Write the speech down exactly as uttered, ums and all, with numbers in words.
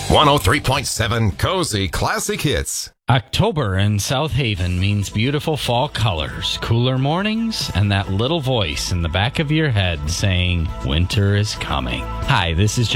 one oh three point seven Cozy Classic Hits. October in South Haven means beautiful fall colors, cooler mornings, and that little voice in the back of your head saying, winter is coming. Hi, this is